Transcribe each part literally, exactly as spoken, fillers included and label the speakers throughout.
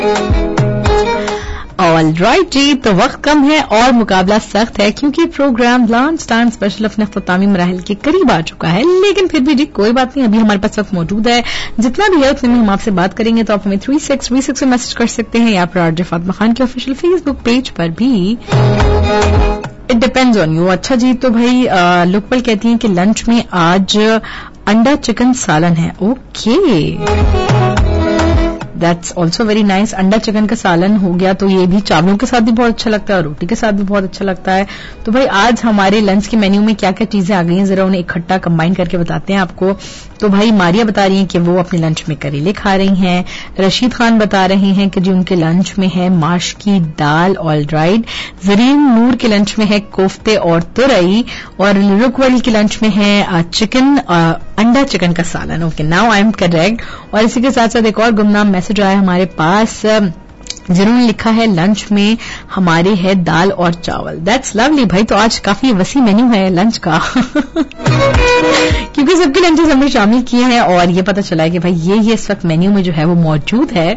Speaker 1: All right जी, तो वक्त कम है और मुकाबला सख्त है क्योंकि प्रोग्राम लॉन्च टाइम स्पेशल अपने अख्तामी मराहिल के करीब आ चुका है। लेकिन फिर भी जी कोई बात नहीं, अभी हमारे पास वक्त मौजूद है। जितना भी है उतने में हम आपसे बात करेंगे, तो आप हमें थ्री सिक्स थ्री सिक्स में मैसेज कर सकते हैं या फिर आरजे फातिमा खान के ऑफिशियल फेसबुक पेज पर भी। It depends on you. अच्छा जी, तो भाई लोकपल कहती हैं कि लंच में आज अंडा चिकन सालन है। Okay, that's also very nice. अंडा चिकन का सालन हो गया तो ये भी चावलों के साथ भी बहुत अच्छा लगता है और रोटी के साथ भी बहुत अच्छा लगता है। तो भाई आज हमारे लंच के मेन्यू में क्या क्या चीजें आ गई हैं, जरा उन्हें इकट्ठा कंबाइन करके बताते हैं आपको। तो भाई मारिया बता रही हैं कि वो अपने लंच में करेले खा रही हैं। रशीद खान बता रहे हैं कि जी उनके लंच में है माश की दाल। All right. जरीन नूर के लंच में है कोफ्ते और तुरई। और रुकवली के लंच में है चिकन अंडा चिकन का सालन। Okay, now I am correct. और इसी के साथ साथ एक और गुमनाम मैसेज आया हमारे पास, जिन्होंने लिखा है लंच में हमारे है दाल और चावल। दैट्स लवली भाई, तो आज काफी वसी मेन्यू है लंच का क्योंकि सबके लंचेस हमने शामिल किए हैं और ये पता चला है कि भाई ये ये इस वक्त मेन्यू में जो है वो मौजूद है।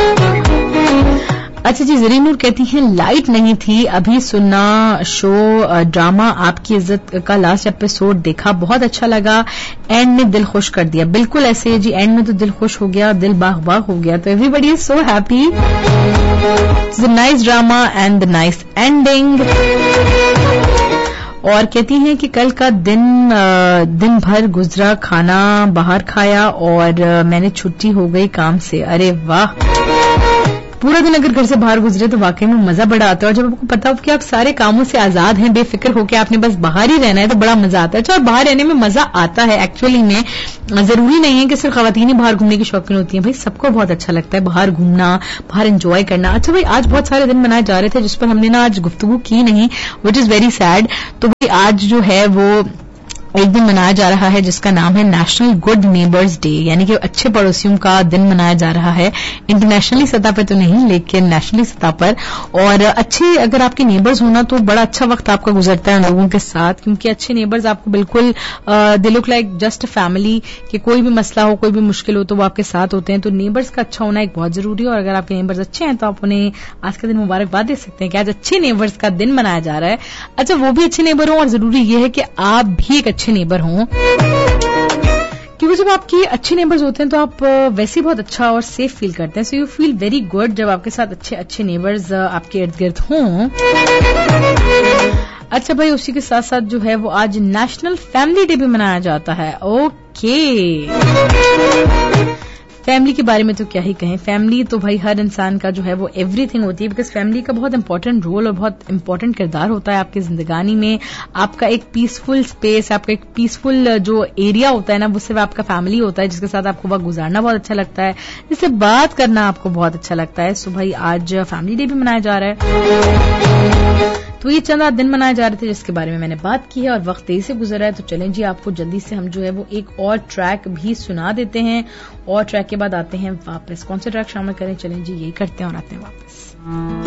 Speaker 1: अच्छा जी, जरीन नूर कहती हैं लाइट नहीं थी, अभी सुनना शो ड्रामा आपकी इज्जत का लास्ट एपिसोड देखा, बहुत अच्छा लगा, एंड में दिल खुश कर दिया। बिल्कुल ऐसे जी, एंड में तो दिल खुश हो गया, दिल बाग बाग हो गया। तो everybody is so happy, it's a nice drama and the nice ending. और कहती हैं कि कल का दिन दिन भर गुजरा, खाना बाहर खाया और मैंने छुट्टी हो गई काम से। अरे वाह, पूरा दिन अगर घर से बाहर गुजरे तो वाकई में मजा बड़ा आता है। और जब आपको पता हो कि आप सारे कामों से आजाद हैं, बेफिक्र होकर आपने बस बाहर ही रहना है, तो बड़ा मजा आता है। अच्छा, और बाहर रहने में मजा आता है एक्चुअली में, जरूरी नहीं है कि सिर्फ खवातीन ही बाहर घूमने की शौकीन होती हैं। भाई सबको बहुत अच्छा लगता है बाहर घूमना, बाहर एंजॉय करना। अच्छा भाई, आज बहुत सारे दिन मनाए जा रहे थे जिस पर हमने ना आज गुफ्तगू की नहीं, विच इज वेरी सैड। तो भाई आज जो है वो एक दिन मनाया जा रहा है जिसका नाम है नेशनल गुड नेबर्स डे, यानी कि अच्छे पड़ोसियों का दिन मनाया जा रहा है। इंटरनेशनली सतह पर तो नहीं, लेकिन नेशनली सतह पर। और अच्छे अगर आपके नेबर्स होना तो बड़ा अच्छा वक्त आपका गुजरता है लोगों के साथ, क्योंकि अच्छे नेबर्स आपको बिल्कुल they look like just family, कि कोई भी मसला हो, कोई भी मुश्किल हो तो वो आपके साथ होते हैं। तो नेबर्स का अच्छा होना एक बहुत जरूरी है। और अगर आपके नेबर्स अच्छे हैं तो आप उन्हें आज का दिन मुबारकबाद दे सकते हैं कि आज अच्छे नेबर्स का दिन मनाया जा रहा है। अच्छा, वो भी अच्छे नेबर हों और जरूरी ये है कि आप भी एक अच्छे नेबर हों, क्योंकि जब आपके अच्छे नेबर्स होते हैं तो आप वैसे बहुत अच्छा और सेफ फील करते हैं। So you feel very good जब आपके साथ अच्छे अच्छे नेबर्स आपके इर्द गिर्द हों। अच्छा भाई, उसी के साथ साथ जो है वो आज नेशनल फैमिली डे भी मनाया जाता है। ओके, फैमिली के बारे में तो क्या ही कहें। फैमिली तो भाई हर इंसान का जो है वो एवरीथिंग होती है, बिकॉज फैमिली का बहुत इंपॉर्टेंट रोल और बहुत इंपॉर्टेंट किरदार होता है आपकी जिंदगानी में। आपका एक पीसफुल स्पेस, आपका एक पीसफुल जो एरिया होता है ना, वो सिर्फ आपका फैमिली होता है, जिसके साथ आपको वक्त गुजारना बहुत अच्छा लगता है, जिससे बात करना आपको बहुत अच्छा लगता है। सो भाई आज फैमिली डे भी मनाया जा रहा है। तो ये चंद दिन मनाए जा रहे थे जिसके बारे में मैंने बात की है और वक्त तेजी से गुजर रहा है। तो चलें जी, आपको जल्दी से हम जो है वो एक और ट्रैक भी सुना देते हैं और ट्रैक के बाद आते हैं वापस। कौन सा ट्रैक शामिल करें? चलें जी, यही करते हैं और आते हैं वापस।